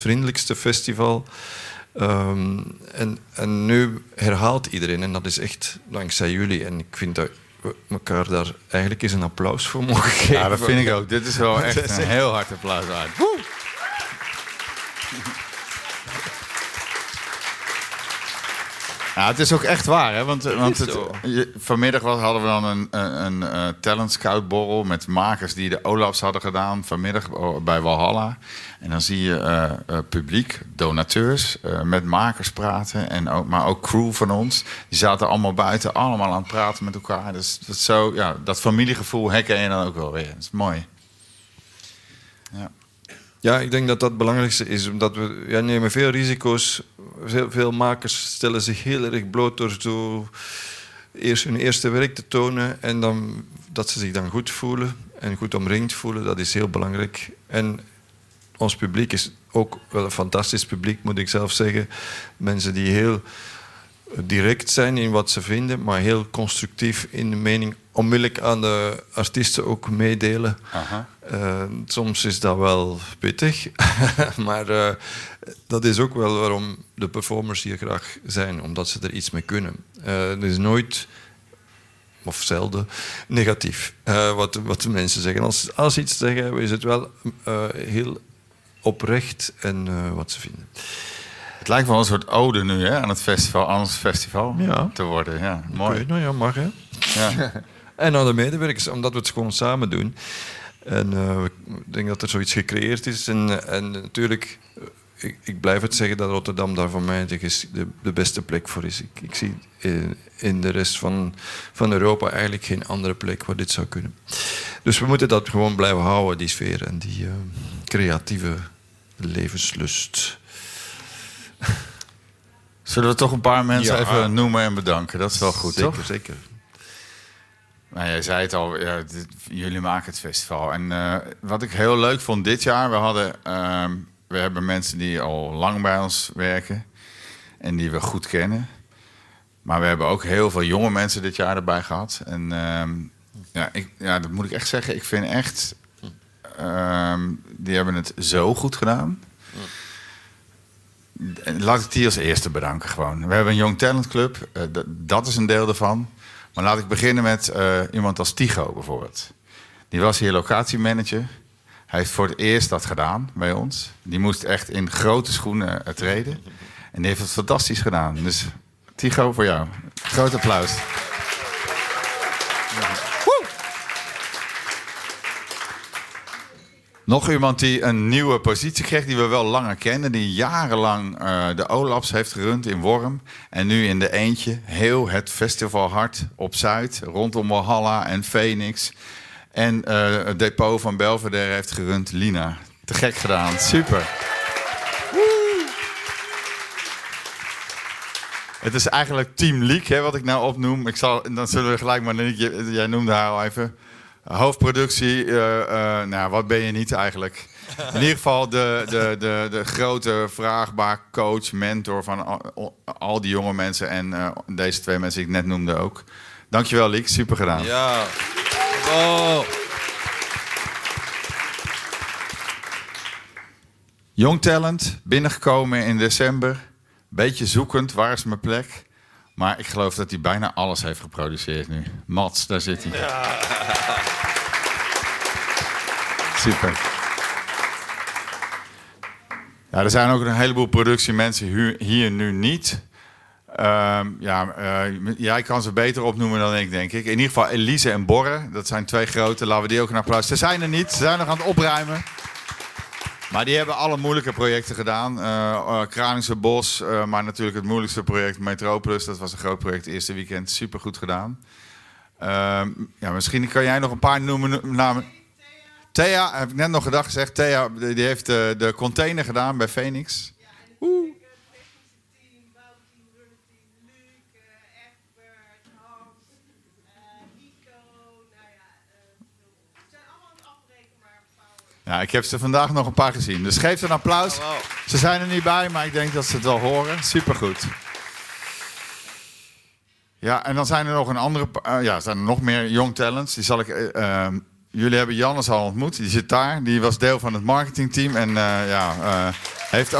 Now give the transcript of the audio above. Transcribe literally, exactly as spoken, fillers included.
vriendelijkste festival. Um, en, en nu herhaalt iedereen. En dat is echt dankzij jullie. En ik vind dat we elkaar daar eigenlijk eens een applaus voor mogen geven. Ja, dat vind ik ook. Dit is wel echt een heel hard applaus waard. Woe! Ja, het is ook echt waar, hè? Want, want het, je, vanmiddag was, hadden we dan een, een, een uh, talent scout borrel met makers die de Olafs hadden gedaan vanmiddag bij Walhalla. En dan zie je uh, uh, publiek, donateurs, uh, met makers praten, en ook, maar ook crew van ons. Die zaten allemaal buiten, allemaal aan het praten met elkaar. Dus dat, zo, ja, dat familiegevoel herken je dan ook wel weer. Dat is mooi. Ja. Ja, ik denk dat dat het belangrijkste is. Omdat we ja, nemen veel risico's. Veel, veel makers stellen zich heel erg bloot door zo eerst hun eerste werk te tonen. En dan, dat ze zich dan goed voelen en goed omringd voelen. Dat is heel belangrijk. En ons publiek is ook wel een fantastisch publiek, moet ik zelf zeggen. Mensen die heel direct zijn in wat ze vinden, maar heel constructief in de mening onmiddellijk aan de artiesten ook meedelen. Aha. Uh, soms is dat wel pittig, maar uh, dat is ook wel waarom de performers hier graag zijn, omdat ze er iets mee kunnen. Uh, er is nooit, of zelden, negatief uh, wat, wat de mensen zeggen. Als, als ze iets zeggen, is het wel uh, heel oprecht en uh, wat ze vinden. Het lijkt wel een soort ode nu, hè, aan het festival, aan ons festival ja. te worden. Ja, mooi. Okay, nou ja, mag hè. Ja. En aan de medewerkers, omdat we het gewoon samen doen. En uh, ik denk dat er zoiets gecreëerd is. En, en natuurlijk, ik, ik blijf het zeggen dat Rotterdam daar voor mij de, de beste plek voor is. Ik, ik zie in, in de rest van, van Europa eigenlijk geen andere plek waar dit zou kunnen. Dus we moeten dat gewoon blijven houden, die sfeer en die uh, creatieve levenslust. Zullen we toch een paar mensen ja. even noemen en bedanken? Dat is wel goed, zeker, toch? Zeker. Nou, jij zei het al, ja, dit, jullie maken het festival. En uh, wat ik heel leuk vond dit jaar, we hadden, uh, we hebben mensen die al lang bij ons werken en die we goed kennen. Maar we hebben ook heel veel jonge mensen dit jaar erbij gehad. En uh, ja, ik, ja, dat moet ik echt zeggen. Ik vind echt, uh, die hebben het zo goed gedaan. Laat ik die als eerste bedanken gewoon. We hebben een Young Talent Club, uh, d- dat is een deel ervan. Maar laat ik beginnen met uh, iemand als Tigo bijvoorbeeld. Die was hier locatiemanager. Hij heeft voor het eerst dat gedaan bij ons. Die moest echt in grote schoenen uh, treden. En die heeft het fantastisch gedaan. Dus Tigo, voor jou. Groot applaus. Nog iemand die een nieuwe positie kreeg, die we wel langer kennen. Die jarenlang uh, de Olafs heeft gerund in Worm. En nu in de eentje heel het festivalhart op Zuid. Rondom Walhalla en Phoenix. En uh, het depot van Belvedere heeft gerund. Lina, te gek gedaan. Super. Woe! Het is eigenlijk Team Leek, hè, wat ik nou opnoem. Ik zal, dan zullen we gelijk maar... Jij noemde haar al even... Hoofdproductie, uh, uh, nou, wat ben je niet eigenlijk? In ieder geval de, de, de, de grote vraagbaar coach, mentor van al, al die jonge mensen. En uh, deze twee mensen die ik net noemde ook. Dankjewel, Liek. Super gedaan. Ja. Oh. Young Talent, binnengekomen in december. Beetje zoekend, waar is mijn plek? Maar ik geloof dat hij bijna alles heeft geproduceerd nu. Mats, daar zit hij. Ja. Super. Ja, er zijn ook een heleboel productiemensen hier nu niet. Uh, ja, uh, jij kan ze beter opnoemen dan ik, denk ik. In ieder geval Elise en Borre. Dat zijn twee grote. Laten we die ook een applaus. Ze zijn er niet. Ze zijn nog aan het opruimen. Maar die hebben alle moeilijke projecten gedaan. Uh, uh, Kralingse Bos, uh, maar natuurlijk het moeilijkste project, Metropolis. Dat was een groot project, het eerste weekend. Super goed gedaan. Uh, ja, misschien kan jij nog een paar noemen, namen. Thea, heb ik net nog gedacht gezegd. Thea, die heeft de, de container gedaan bij Phoenix. Ja, en natuurlijk het technische team, bouwteam, runteam, Luc, uh, Egbert, Hans, uh, Nico. Nou ja, uh, ze zijn allemaal aan het afbreken, maar power. Ja, ik heb ze vandaag nog een paar gezien. Dus geef ze een applaus. Oh, wow. Ze zijn er niet bij, maar ik denk dat ze het wel horen. Supergoed. Ja, en dan zijn er nog een andere, uh, ja, zijn er nog meer young talents. Die zal ik uh, uh, jullie hebben Jannes al ontmoet. Die zit daar. Die was deel van het marketingteam. En uh, ja, uh, heeft